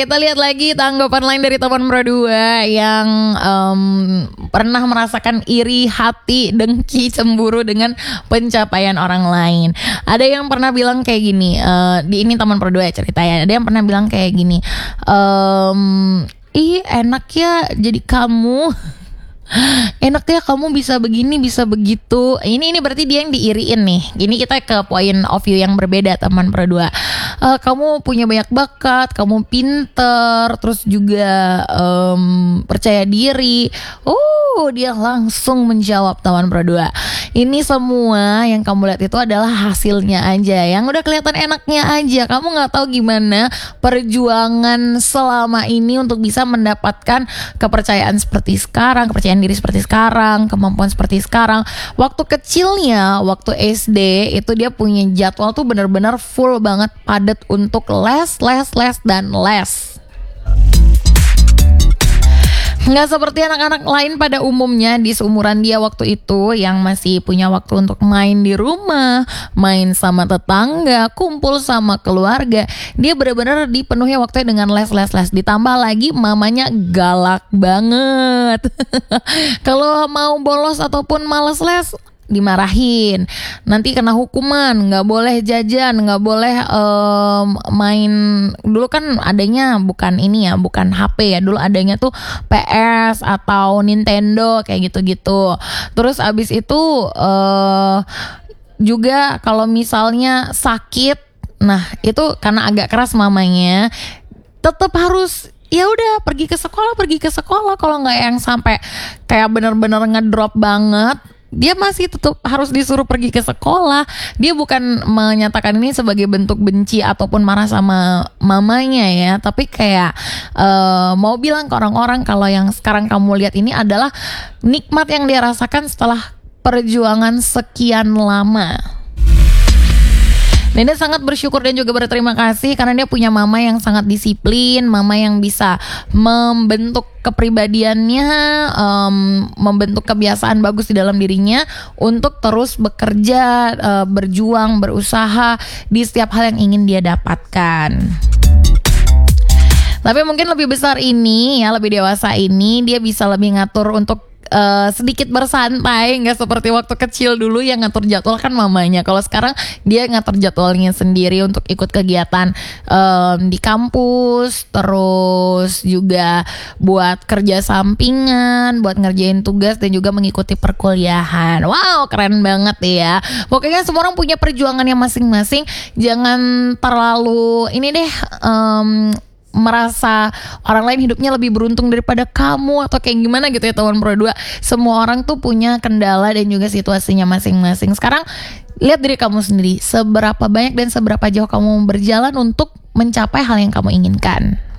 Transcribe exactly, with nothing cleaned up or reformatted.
Kita lihat lagi tanggapan lain dari teman Pro dua yang um, pernah merasakan iri hati, dengki, cemburu dengan pencapaian orang lain. Ada yang pernah bilang kayak gini, uh, di ini teman Pro dua cerita ya. Ada yang pernah bilang kayak gini, um, ih enak ya jadi kamu. Enak ya kamu bisa begini bisa begitu. Ini ini berarti dia yang diiriin nih. Ini kita ke point of view yang berbeda teman Pro dua. uh, Kamu punya banyak bakat, kamu pinter, terus juga um, percaya diri. Oh dia langsung menjawab teman Pro dua, ini semua yang kamu lihat itu adalah hasilnya aja, yang udah kelihatan enaknya aja. Kamu gak tahu gimana perjuangan selama ini untuk bisa mendapatkan kepercayaan seperti sekarang, kepercayaan diri seperti sekarang, kemampuan seperti sekarang. Waktu kecilnya, waktu S D itu dia punya jadwal tuh benar-benar full banget, padat untuk les, les, les, dan les. Nggak seperti anak-anak lain pada umumnya di seumuran dia waktu itu yang masih punya waktu untuk main di rumah, main sama tetangga, kumpul sama keluarga. Dia benar-benar dipenuhi waktunya dengan les-les-les. Ditambah lagi mamanya galak banget. Kalau mau bolos ataupun males les, dimarahin, nanti kena hukuman, nggak boleh jajan, nggak boleh um, main. Dulu kan adanya bukan ini ya, bukan H P ya, dulu adanya tuh P S atau Nintendo kayak gitu-gitu. Terus abis itu uh, juga kalau misalnya sakit, nah itu karena agak keras mamanya, tetap harus ya udah pergi ke sekolah, pergi ke sekolah. Kalau nggak yang sampai kayak bener-bener ngedrop banget, dia masih tetap harus disuruh pergi ke sekolah. Dia bukan menyatakan ini sebagai bentuk benci ataupun marah sama mamanya ya, tapi kayak uh, mau bilang ke orang-orang kalau yang sekarang kamu lihat ini adalah nikmat yang dia rasakan setelah perjuangan sekian lama. Dan dia sangat bersyukur dan juga berterima kasih karena dia punya mama yang sangat disiplin, mama yang bisa membentuk kepribadiannya, um, membentuk kebiasaan bagus di dalam dirinya untuk terus bekerja, uh, berjuang, berusaha di setiap hal yang ingin dia dapatkan. Tapi mungkin lebih besar ini ya, lebih dewasa ini, dia bisa lebih ngatur untuk Uh, sedikit bersantai, nggak seperti waktu kecil dulu yang ngatur jadwal kan mamanya. Kalau sekarang dia ngatur jadwalnya sendiri untuk ikut kegiatan um, di kampus, terus juga buat kerja sampingan, buat ngerjain tugas dan juga mengikuti perkuliahan. Wow, keren banget ya. Pokoknya semua orang punya perjuangannya masing-masing. Jangan terlalu ini deh. Um, merasa orang lain hidupnya lebih beruntung daripada kamu atau kayak gimana gitu ya teman Pro dua. Semua orang tuh punya kendala dan juga situasinya masing-masing. Sekarang lihat diri kamu sendiri, seberapa banyak dan seberapa jauh kamu berjalan untuk mencapai hal yang kamu inginkan.